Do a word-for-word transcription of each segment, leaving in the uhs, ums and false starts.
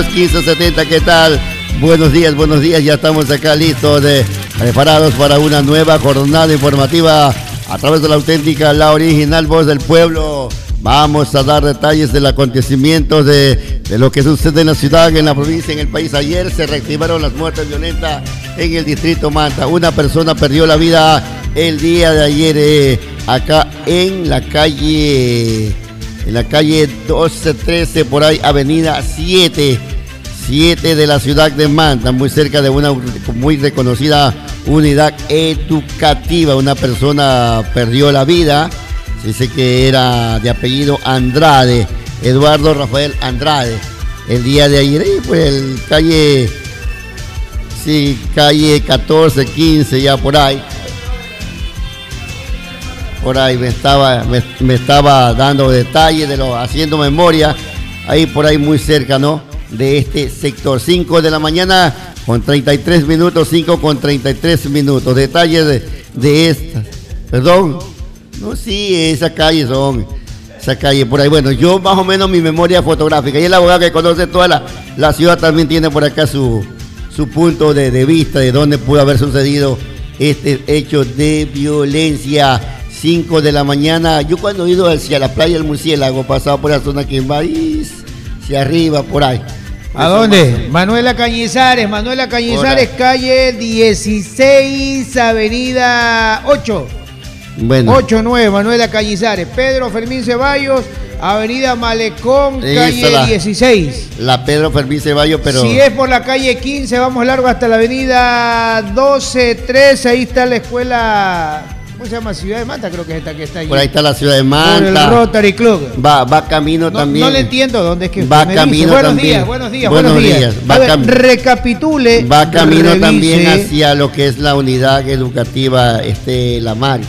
quince setenta, ¿qué tal? Buenos días, buenos días, ya estamos acá listos, de, preparados para una nueva jornada informativa a través de la auténtica, la original voz del pueblo. Vamos a dar detalles del acontecimiento de, de lo que sucede en la ciudad, en la provincia, en el país. Ayer se reactivaron las muertes violentas en el distrito Manta. Una persona perdió la vida el día de ayer eh, acá en la calle, en la calle doce trece, por ahí, avenida siete. siete de la ciudad de Manta, muy cerca de una muy reconocida unidad educativa. Una persona perdió la vida, se dice que era de apellido Andrade, Eduardo Rafael Andrade, el día de ayer, y pues el calle, sí, calle catorce, quince, ya por ahí, por ahí me estaba, me, me estaba dando detalles de lo, haciendo memoria, ahí por ahí muy cerca, ¿no?, de este sector. Cinco de la mañana con treinta y tres minutos, cinco con treinta y tres minutos. Detalles de, de esta, perdón, no, sí, esa calle son, esa calle por ahí. Bueno, yo más o menos mi memoria fotográfica, y el abogado que conoce toda la, la ciudad también tiene por acá su, su punto de, de vista de dónde pudo haber sucedido este hecho de violencia. Cinco de la mañana, yo cuando he ido hacia la playa del Murciélago, pasado por la zona que va hacia arriba, por ahí. ¿A dónde? Manuela Cañizares, Manuela Cañizares, calle dieciséis, avenida ocho. Bueno. ocho nueve, Manuela Cañizares. Pedro Fermín Ceballos, avenida Malecón, calle la, dieciséis. La Pedro Fermín Ceballos, pero... Si es por la calle quince, vamos largo hasta la avenida doce trece, ahí está la escuela... ¿Cómo se llama? Ciudad de Manta, creo que es esta que está ahí. Por ahí está la Ciudad de Manta. Por el Rotary Club. Va, va camino no, también. No le entiendo dónde es que va me camino dice. Buenos también. días, buenos días, buenos, buenos días. días. Va A ver, cam recapitule. Va camino revise. también hacia lo que es la unidad educativa, este, La Mar.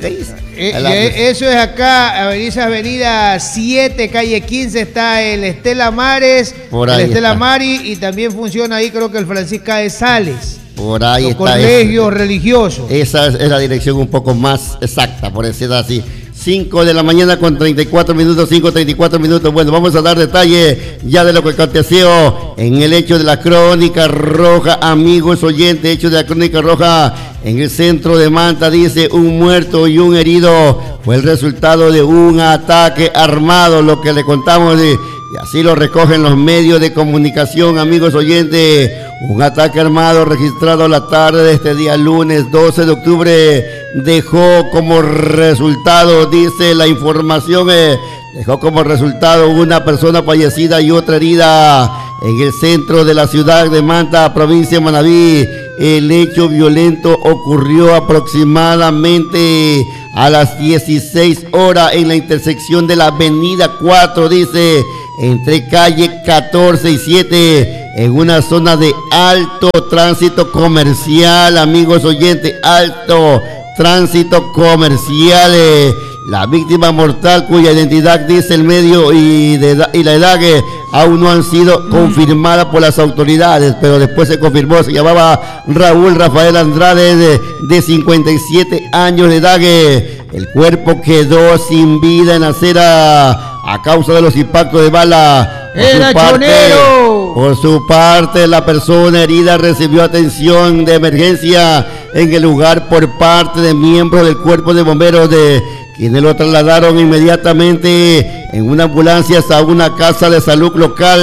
Eh, eh, eso es acá, avenida, avenida siete, calle quince, está el Estela Mares, Por ahí el Estela está. Mari, y también funciona ahí, creo que el Francisca de Sales. Por ahí Los está. colegios religiosos. Esa es, es la dirección un poco más exacta, por decirlo así. cinco de la mañana con treinta y cuatro minutos, cinco treinta y cuatro minutos. Bueno, vamos a dar detalle ya de lo que aconteció en el hecho de la Crónica Roja, amigos oyentes. Hecho de la Crónica Roja en el centro de Manta, dice: un muerto y un herido fue el resultado de un ataque armado, lo que le contamos de... Y así lo recogen los medios de comunicación, amigos oyentes. Un ataque armado registrado la tarde de este día lunes doce de octubre dejó como resultado, dice la información, eh, dejó como resultado una persona fallecida y otra herida en el centro de la ciudad de Manta, provincia de Manabí. El hecho violento ocurrió aproximadamente a las dieciséis horas en la intersección de la avenida cuatro, dice, entre calle catorce y siete, en una zona de alto tránsito comercial, amigos oyentes, alto tránsito comercial. Eh, la víctima mortal, cuya identidad dice el medio y, de, y la edad que aún no han sido confirmadas por las autoridades, pero después se confirmó, se llamaba Raúl Rafael Andrade, de, de cincuenta y siete años de edad. Que el cuerpo quedó sin vida en la acera a causa de los impactos de bala. Por ¡Era su parte, chonero! Por su parte, la persona herida recibió atención de emergencia en el lugar por parte de miembros del cuerpo de bomberos, de quienes lo trasladaron inmediatamente en una ambulancia hasta una casa de salud local.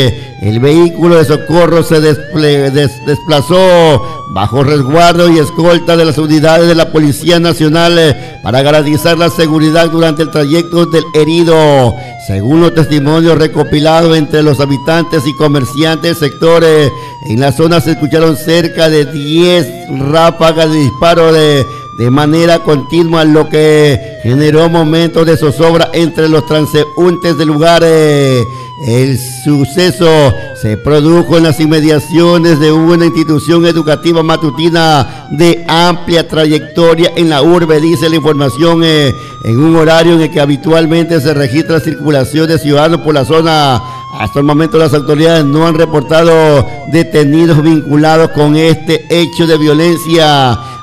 El vehículo de socorro se desple des desplazó bajo resguardo y escolta de las unidades de la Policía Nacional eh, para garantizar la seguridad durante el trayecto del herido. Según los testimonios recopilados entre los habitantes y comerciantes del sector, eh, en la zona se escucharon cerca de diez ráfagas de disparo de, de manera continua, lo que generó momentos de zozobra entre los transeúntes del lugar. Eh, El suceso se produjo en las inmediaciones de una institución educativa matutina de amplia trayectoria en la urbe, dice la información, eh, en un horario en el que habitualmente se registra circulación de ciudadanos por la zona. Hasta el momento las autoridades no han reportado detenidos vinculados con este hecho de violencia.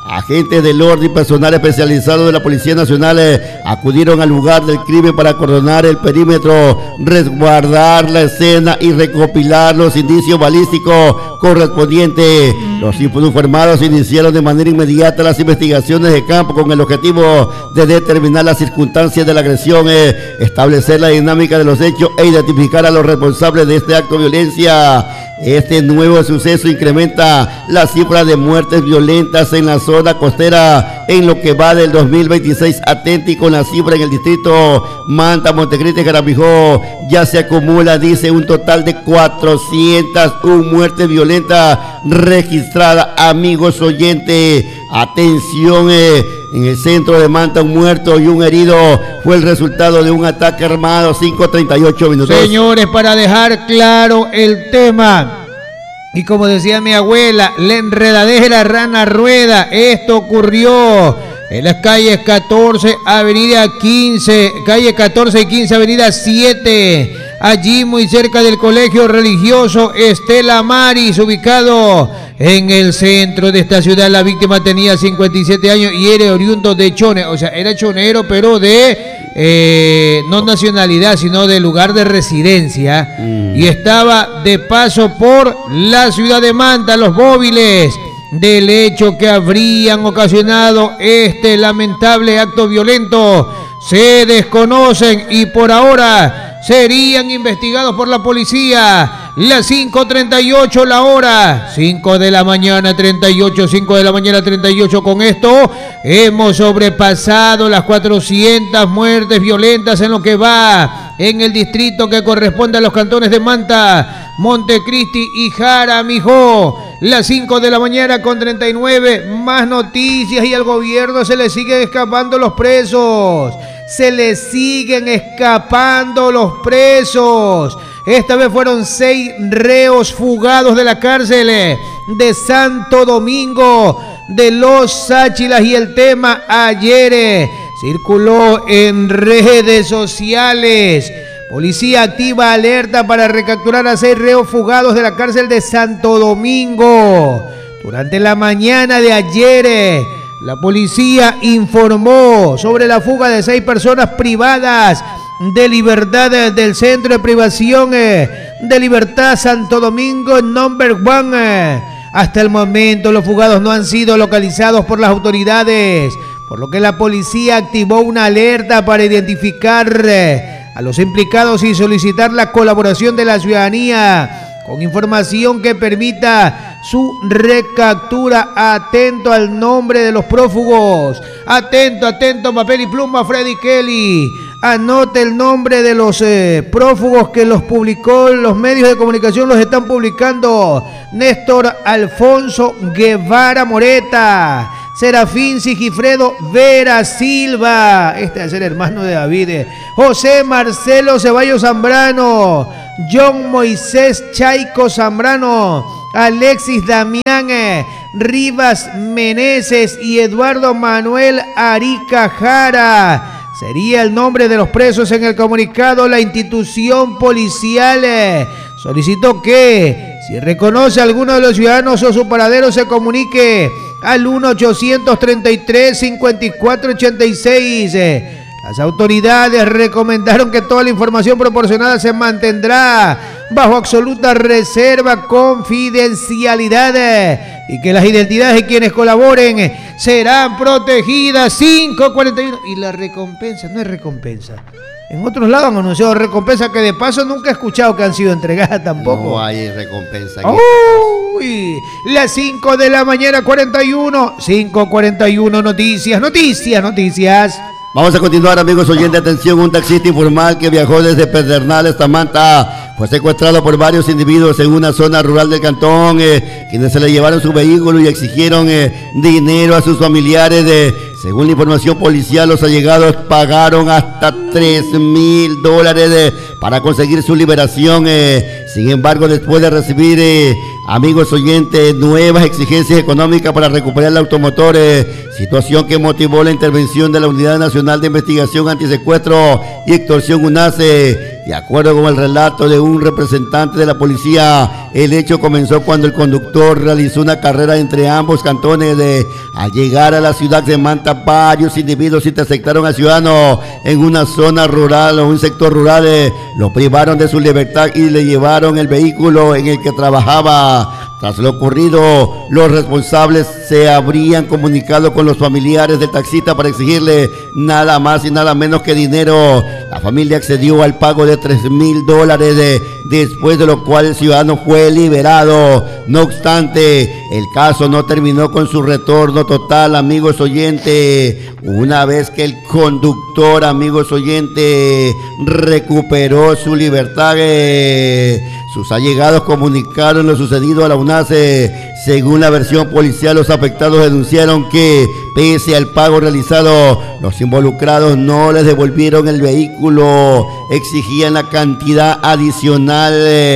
Agentes del orden y personal especializado de la Policía Nacional eh, acudieron al lugar del crimen para coordinar el perímetro, resguardar la escena y recopilar los indicios balísticos correspondientes. Los informados iniciaron de manera inmediata las investigaciones de campo con el objetivo de determinar las circunstancias de la agresión, eh, establecer la dinámica de los hechos e identificar a los responsables de este acto de violencia. Este nuevo suceso incrementa la cifra de muertes violentas en la zona costera en lo que va del dos mil veintiséis. Atenti con la cifra en el distrito Manta, Montecristi y Jaramillo. Ya se acumula, dice, un total de cuatrocientas una muertes violentas registradas. Amigos oyentes, atención, eh, en el centro de Manta un muerto y un herido fue el resultado de un ataque armado. Cinco treinta y ocho minutos. Señores, para dejar claro el tema, y como decía mi abuela, la enredadera rana rueda. Esto ocurrió en las calles catorce, avenida quince, calle catorce y quince, avenida siete, allí muy cerca del colegio religioso Estela Maris, ubicado en el centro de esta ciudad. La víctima tenía cincuenta y siete años y era oriundo de Chone, o sea, era chonero, pero de eh, no nacionalidad, sino de lugar de residencia, mm. y estaba de paso por la ciudad de Manta. Los móviles del hecho que habrían ocasionado este lamentable acto violento se desconocen y por ahora serían investigados por la policía. Las cinco treinta y ocho la hora, cinco de la mañana treinta y ocho, cinco de la mañana treinta y ocho. Con esto hemos sobrepasado las cuatrocientas muertes violentas en lo que va en el distrito que corresponde a los cantones de Manta, Montecristi y Jaramillo. Las cinco de la mañana con treinta y nueve, más noticias, y al gobierno se le siguen escapando los presos. Se le siguen escapando los presos. Esta vez fueron seis reos fugados de la cárcel de Santo Domingo de los Sáchilas, y el tema ayer circuló en redes sociales. Policía activa alerta para recapturar a seis reos fugados de la cárcel de Santo Domingo. Durante la mañana de ayer, la policía informó sobre la fuga de seis personas privadas de libertad del Centro de Privación de Libertad Santo Domingo Number One. Hasta el momento los fugados no han sido localizados por las autoridades, por lo que la policía activó una alerta para identificar a los implicados y solicitar la colaboración de la ciudadanía con información que permita su recaptura. Atento al nombre de los prófugos. Atento, atento, papel y pluma, Freddy Kelly. Anote el nombre de los eh, prófugos que los publicó, los medios de comunicación los están publicando. Néstor Alfonso Guevara Moreta, Serafín Sigifredo Vera Silva, este es el hermano de David, José Marcelo Ceballos Zambrano, John Moisés Chaico Zambrano, Alexis Damián eh, Rivas Meneses y Eduardo Manuel Arica Jara. Sería el nombre de los presos. En el comunicado, la institución policial eh, solicitó que, si reconoce a alguno de los ciudadanos o su paradero, se comunique al uno ochocientos treinta y tres cincuenta y cuatro ochenta y seis. Eh, las autoridades recomendaron que toda la información proporcionada se mantendrá bajo absoluta reserva, confidencialidad, eh, y que las identidades de quienes colaboren eh, serán protegidas. Cinco cuarenta y uno. Y la recompensa, no es recompensa. En otros lados han anunciado recompensa que de paso nunca he escuchado que han sido entregadas tampoco. No hay recompensa. Uy, las cinco de la mañana cuarenta y uno. cinco cuarenta y uno, noticias, noticias, noticias. Vamos a continuar, amigos oyentes. Atención, un taxista informal que viajó desde Pedernales hasta Manta fue secuestrado por varios individuos en una zona rural del cantón, eh, quienes se le llevaron su vehículo y exigieron eh, dinero a sus familiares. Eh, según la información policial, los allegados pagaron hasta tres mil dólares eh, para conseguir su liberación. Eh, sin embargo, después de recibir eh, amigos oyentes, nuevas exigencias económicas para recuperar el automotor, eh, situación que motivó la intervención de la Unidad Nacional de Investigación Antisecuestro y Extorsión UNACE. De acuerdo con el relato de un representante de la policía, el hecho comenzó cuando el conductor realizó una carrera entre ambos cantones. De, al llegar a la ciudad de Manta, varios individuos interceptaron al ciudadano en una zona rural o un sector rural, eh, lo privaron de su libertad y le llevaron el vehículo en el que trabajaba. Tras lo ocurrido, los responsables se habrían comunicado con los familiares del taxista para exigirle nada más y nada menos que dinero. La familia accedió al pago de tres mil dólares, de, después de lo cual el ciudadano fue liberado. No obstante, el caso no terminó con su retorno total, amigos oyentes. Una vez que el conductor, amigos oyentes, recuperó su libertad, eh, sus allegados comunicaron lo sucedido a la UNACE. Según la versión policial, los afectados denunciaron que, pese al pago realizado, los involucrados no les devolvieron el vehículo. Exigían la cantidad adicional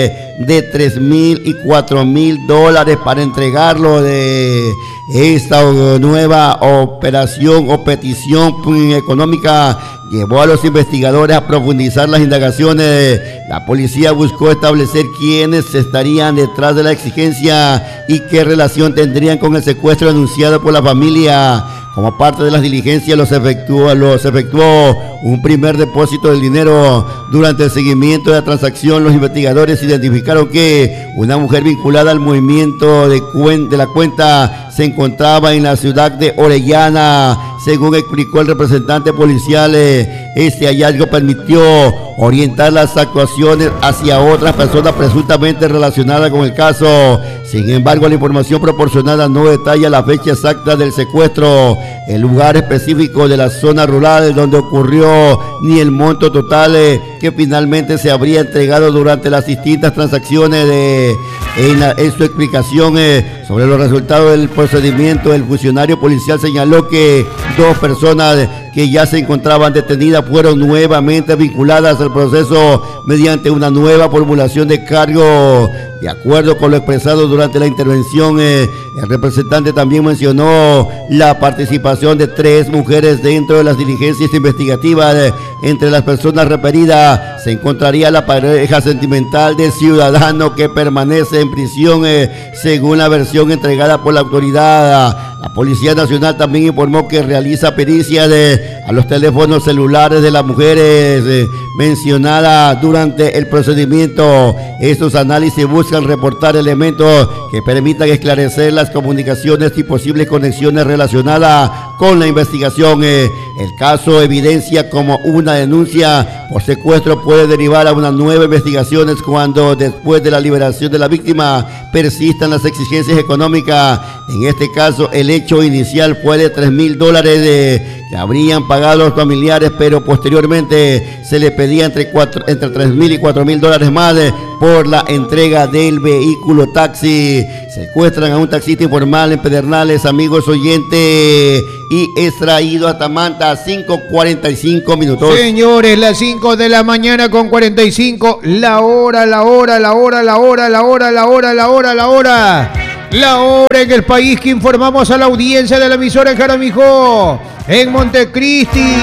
de tres mil y cuatro mil dólares para entregarlo. De esta nueva operación o petición económica llevó a los investigadores a profundizar las indagaciones. La policía buscó establecer quiénes estarían detrás de la exigencia y qué relación tendrían con el secuestro denunciado por la familia. Como parte de las diligencias, los efectuó, los efectuó un primer depósito del dinero. Durante el seguimiento de la transacción, los investigadores identificaron que una mujer vinculada al movimiento de, cuen- de la cuenta se encontraba en la ciudad de Orellana. Según explicó el representante policial, este hallazgo permitió orientar las actuaciones hacia otras personas presuntamente relacionadas con el caso. Sin embargo, la información proporcionada no detalla la fecha exacta del secuestro, el lugar específico de la zona rural donde ocurrió, ni el monto total que finalmente se habría entregado durante las distintas transacciones. De, en, la, en su explicación eh, sobre los resultados del procedimiento, el funcionario policial señaló que dos personas que ya se encontraban detenidas fueron nuevamente vinculadas al proceso mediante una nueva formulación de cargo. De acuerdo con lo expresado durante la intervención, eh, el representante también mencionó la participación de tres mujeres dentro de las diligencias investigativas. Eh, entre las personas referidas se encontraría la pareja sentimental del ciudadano que permanece en prisión, eh, según la versión entregada por la autoridad. La Policía Nacional también informó que realiza pericia de, a los teléfonos celulares de las mujeres eh, mencionadas durante el procedimiento. Estos análisis buscan reportar elementos que permitan esclarecer las comunicaciones y posibles conexiones relacionadas con la investigación. Eh, el caso evidencia como una denuncia por secuestro puede derivar a una nueva investigación cuando, después de la liberación de la víctima, persistan las exigencias económicas. En este caso, el hecho inicial fue de tres mil dólares de, que habrían pagado los familiares, pero posteriormente se le pedía entre, cuatro, entre tres mil y cuatro mil dólares más de, por la entrega del vehículo taxi. Secuestran a un taxista informal en Pedernales, amigos oyentes, y es traído hasta Manta a cinco cuarenta y cinco minutos. Señores, las cinco de la mañana con cuarenta y cinco, la hora, la hora, la hora, la hora, la hora, la hora, la hora, la hora. La hora en el país que informamos a la audiencia de la emisora en Jaramijó, en Montecristi.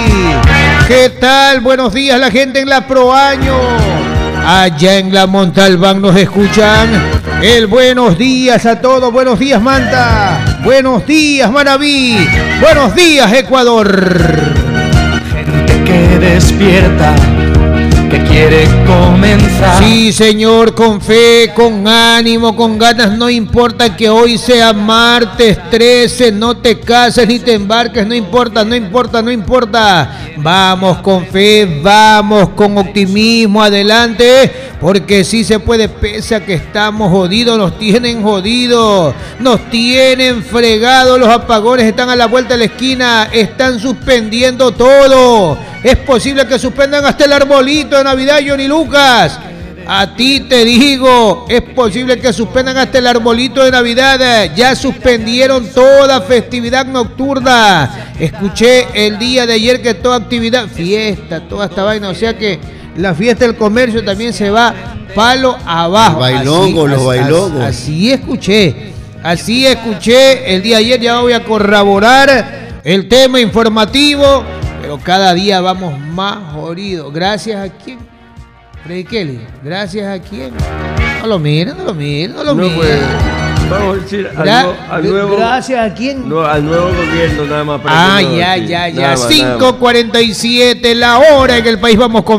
¿Qué tal? Buenos días la gente en la Proaño. Allá en la Montalbán nos escuchan. El buenos días a todos. Buenos días Manta. Buenos días Manabí. Buenos días Ecuador. Gente que despierta, que quiere comenzar. Sí, señor, con fe, con ánimo, con ganas, no importa que hoy sea martes trece, no te cases ni te embarques, no importa, no importa, no importa. Vamos con fe, vamos con optimismo, adelante, porque sí se puede, pese a que estamos jodidos, nos tienen jodidos, nos tienen fregados, los apagones están a la vuelta de la esquina, están suspendiendo todo. Es posible que suspendan hasta el arbolito de Navidad, Johnny Lucas. A ti te digo, es posible que suspendan hasta el arbolito de Navidad. Ya suspendieron toda festividad nocturna. Escuché el día de ayer que toda actividad, fiesta, toda esta vaina, o sea que la fiesta del comercio también se va palo abajo. El bailongo, así, los bailongos. Así, así escuché, así escuché el día de ayer. Ya voy a corroborar el tema informativo, pero cada día vamos más jodidos. Gracias a quién, Freddy Kelly. Gracias a quién. No lo miren, no lo miren, no lo No, miren. pues, vamos a decir al, Gra- nuevo, al nuevo. Gracias a quién. No, al nuevo gobierno nada más. para Ah, que no- ya, sí, ya, ya. nada más, nada más. cinco cuarenta y siete la hora en el país. Vamos con